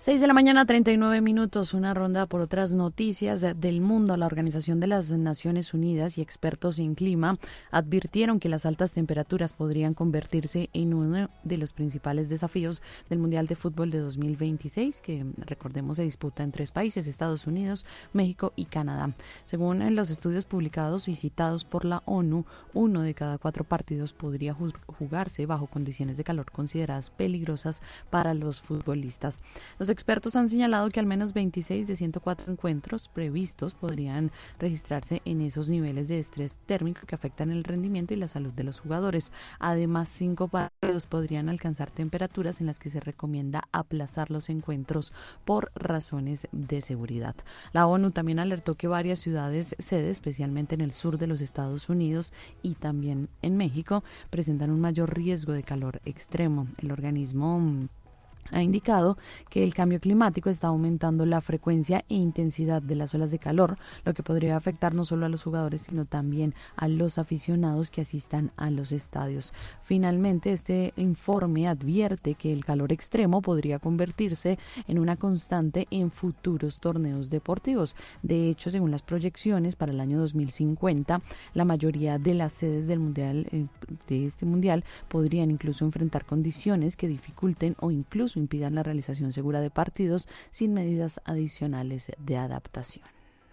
6 de la mañana, 39 minutos, una ronda por otras noticias del mundo. La Organización de las Naciones Unidas y expertos en clima advirtieron que las altas temperaturas podrían convertirse en uno de los principales desafíos del Mundial de Fútbol de 2026, que recordemos se disputa en 3 países, Estados Unidos, México y Canadá. Según los estudios publicados y citados por la ONU, 1 de cada 4 partidos podría jugarse bajo condiciones de calor consideradas peligrosas para los futbolistas. Los expertos han señalado que al menos 26 de 104 encuentros previstos podrían registrarse en esos niveles de estrés térmico que afectan el rendimiento y la salud de los jugadores. Además, 5 partidos podrían alcanzar temperaturas en las que se recomienda aplazar los encuentros por razones de seguridad. La ONU también alertó que varias ciudades sede, especialmente en el sur de los Estados Unidos y también en México, presentan un mayor riesgo de calor extremo. El organismo ha indicado que el cambio climático está aumentando la frecuencia e intensidad de las olas de calor, lo que podría afectar no solo a los jugadores, sino también a los aficionados que asistan a los estadios. Finalmente, este informe advierte que el calor extremo podría convertirse en una constante en futuros torneos deportivos. De hecho, según las proyecciones para el año 2050, la mayoría de las sedes del mundial, de este mundial podrían incluso enfrentar condiciones que dificulten o incluso impidan la realización segura de partidos sin medidas adicionales de adaptación.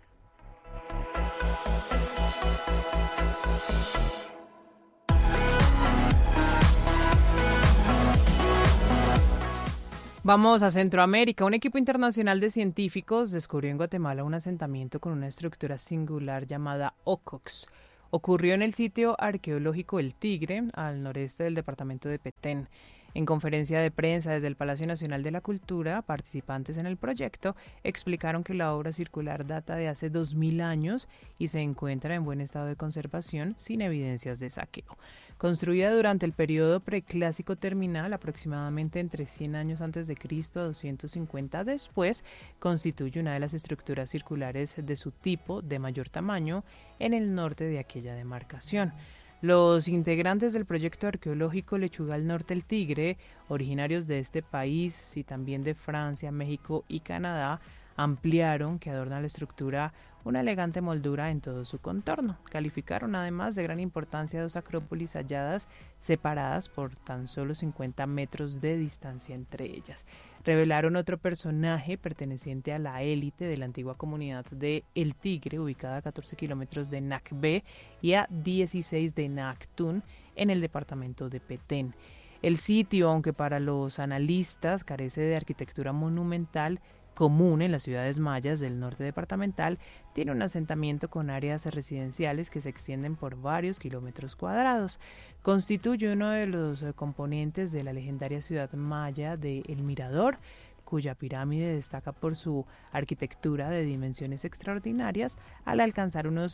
Vamos a Centroamérica. Un equipo internacional de científicos descubrió en Guatemala un asentamiento con una estructura singular llamada Ocox. Ocurrió en el sitio arqueológico El Tigre, al noreste del departamento de Petén. En conferencia de prensa desde el Palacio Nacional de la Cultura, participantes en el proyecto explicaron que la obra circular data de hace 2000 años y se encuentra en buen estado de conservación sin evidencias de saqueo. Construida durante el periodo preclásico terminal, aproximadamente entre 100 años antes de Cristo a 250 después, constituye una de las estructuras circulares de su tipo de mayor tamaño en el norte de aquella demarcación. Los integrantes del proyecto arqueológico Lechugal Norte El Tigre, originarios de este país y también de Francia, México y Canadá, ampliaron que adorna la estructura una elegante moldura en todo su contorno. Calificaron además de gran importancia 2 acrópolis halladas separadas por tan solo 50 metros de distancia entre ellas. Revelaron otro personaje perteneciente a la élite de la antigua comunidad de El Tigre, ubicada a 14 kilómetros de Nacbé y a 16 de Nactún, en el departamento de Petén. El sitio, aunque para los analistas carece de arquitectura monumental común en las ciudades mayas del norte departamental, tiene un asentamiento con áreas residenciales que se extienden por varios kilómetros cuadrados. Constituye uno de los componentes de la legendaria ciudad maya de El Mirador, cuya pirámide destaca por su arquitectura de dimensiones extraordinarias al alcanzar unos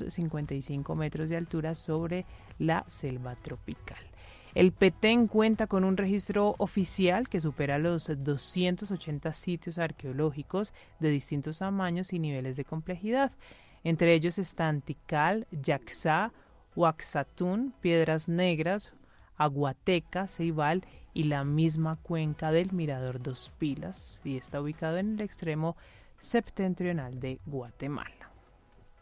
55 metros de altura sobre la selva tropical. El Petén cuenta con un registro oficial que supera los 280 sitios arqueológicos de distintos tamaños y niveles de complejidad. Entre ellos están Tikal, Yaxá, Huaxatún, Piedras Negras, Aguateca, Ceibal y la misma cuenca del Mirador Dos Pilas, y está ubicado en el extremo septentrional de Guatemala.